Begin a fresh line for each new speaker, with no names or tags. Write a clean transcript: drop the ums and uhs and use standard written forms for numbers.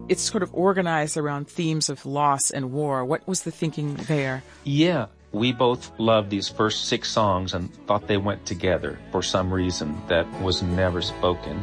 it's sort of organized around themes of loss and war. What was the thinking there?
Yeah, we both loved these first 6 songs and thought they went together for some reason that was never spoken.